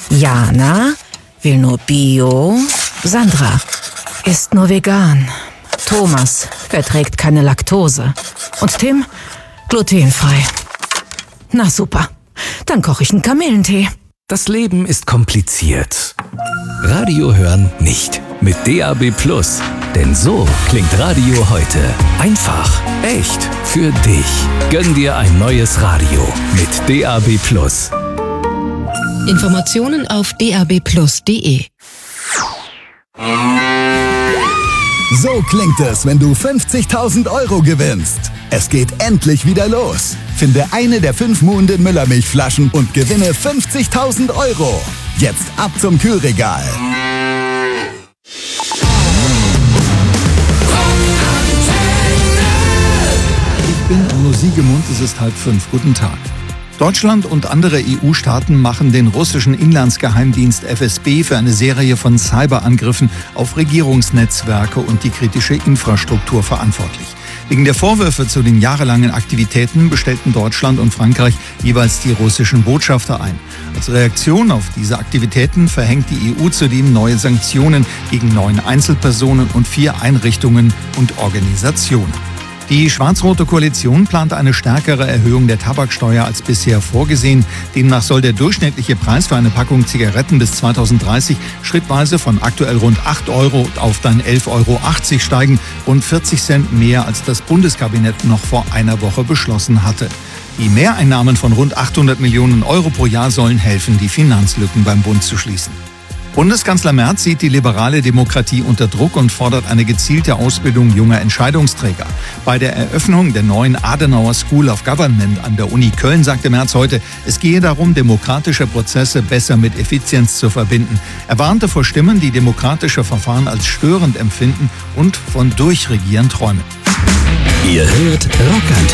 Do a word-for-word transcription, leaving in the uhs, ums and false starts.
Jana will nur Bio. Sandra isst nur vegan. Thomas verträgt keine Laktose. Und Tim glutenfrei. Na super, dann koche ich einen Kamillentee. Das Leben ist kompliziert. Radio hören nicht. Mit D A B Plus. Denn so klingt Radio heute. Einfach, echt, für dich. Gönn dir ein neues Radio mit D A B Plus. Informationen auf d a b plus punkt d e. So klingt es, wenn du fünfzigtausend Euro gewinnst. Es geht endlich wieder los. Finde eine der fünf Muhnden Müllermilchflaschen und gewinne fünfzigtausend Euro. Jetzt ab zum Kühlregal. Ich bin Onno Siegemund, es ist halb fünf. Guten Tag. Deutschland und andere E U-Staaten machen den russischen Inlandsgeheimdienst F S B für eine Serie von Cyberangriffen auf Regierungsnetzwerke und die kritische Infrastruktur verantwortlich. Wegen der Vorwürfe zu den jahrelangen Aktivitäten bestellten Deutschland und Frankreich jeweils die russischen Botschafter ein. Als Reaktion auf diese Aktivitäten verhängt die E U zudem neue Sanktionen gegen neun Einzelpersonen und vier Einrichtungen und Organisationen. Die schwarz-rote Koalition plant eine stärkere Erhöhung der Tabaksteuer als bisher vorgesehen. Demnach soll der durchschnittliche Preis für eine Packung Zigaretten bis zweitausenddreißig schrittweise von aktuell rund acht Euro auf dann elf Euro achtzig steigen, rund vierzig Cent mehr als das Bundeskabinett noch vor einer Woche beschlossen hatte. Die Mehreinnahmen von rund achthundert Millionen Euro pro Jahr sollen helfen, die Finanzlücken beim Bund zu schließen. Bundeskanzler Merz sieht die liberale Demokratie unter Druck und fordert eine gezielte Ausbildung junger Entscheidungsträger. Bei der Eröffnung der neuen Adenauer School of Government an der Uni Köln sagte Merz heute, es gehe darum, demokratische Prozesse besser mit Effizienz zu verbinden. Er warnte vor Stimmen, die demokratische Verfahren als störend empfinden und von Durchregieren träumen. Ihr hört Rockantenne.